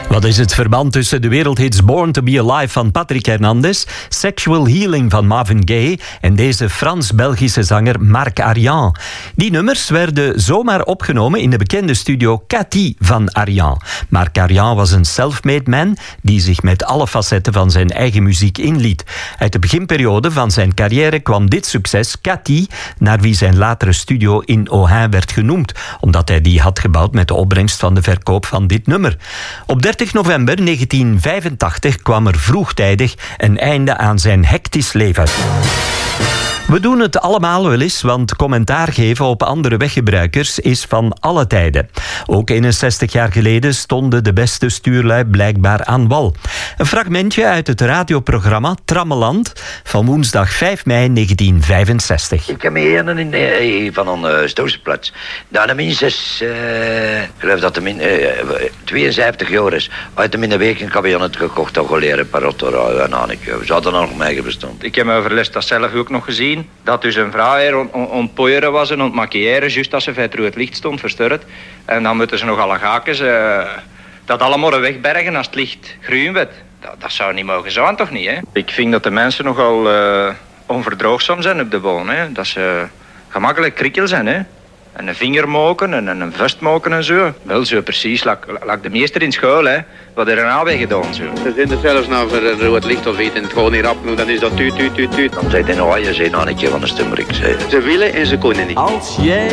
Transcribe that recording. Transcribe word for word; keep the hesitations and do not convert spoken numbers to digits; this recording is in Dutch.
Wat is het verband tussen de wereldhits Born to be Alive van Patrick Hernandez, Sexual Healing van Marvin Gaye en deze Frans-Belgische zanger Marc Arian? Die nummers werden zomaar opgenomen in de bekende studio Cathy van Arian. Marc Arian was een self-made man die zich met alle facetten van zijn eigen muziek inliet. Uit de beginperiode van zijn carrière kwam dit succes Cathy, naar wie zijn latere studio in Ohain werd genoemd, omdat hij die had gebouwd met de opbrengst van de verkoop van dit nummer. Op dertig november negentien vijfentachtig kwam er vroegtijdig een einde aan zijn hectisch leven. We doen het allemaal wel eens, want commentaar geven op andere weggebruikers is van alle tijden. Ook eenenzestig jaar geleden stonden de beste stuurlui blijkbaar aan wal. Een fragmentje uit het radioprogramma Trammeland van woensdag vijf mei negentien vijfenzestig. Ik heb me herinneren in, eh, van een uh, Stozenplaats. Dat de minstens, uh, ik geloof dat de min, uh, tweeënzeventig jaar is, uit de minder week een kabinet gekocht en geleren parotor en Anneke. Ze hadden er nog mee bestond. Ik heb over dat zelf ook nog gezien. Dat dus een vrouw hier ontpoeieren was en ontmaquilleren, juist als ze vet het licht stond, verstuurd. En dan moeten ze nog alle gakens uh, dat allemaal wegbergen als het licht groen werd. Dat, dat zou niet mogen zijn, toch niet, hè? Ik vind dat de mensen nogal uh, onverdroogzaam zijn op de boom, hè? Dat ze gemakkelijk krikkel zijn, hè? En een vinger moken en een vest moken en zo. Wel zo precies, lag, lag de meester in school, hè. Wat er een aanweg gedaan, zo. Ze zijn er zelfs nou voor een rood licht of iets en het gewoon niet rap doen, dan is dat tuut, tuut, tuut, tuut. Dan zei hij nou, je zei nou een keer van de stummerik. Ze willen en ze kunnen niet. Als jij